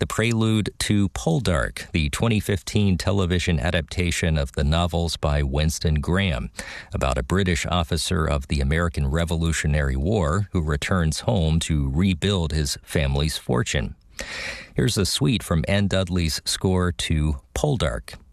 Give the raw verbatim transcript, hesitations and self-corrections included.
the prelude to Poldark, the twenty fifteen television adaptation of the novels by Winston Graham, about a British officer of the American Revolutionary War who returns home to rebuild his family's fortune. Here's a suite from Ann Dudley's score to Poldark.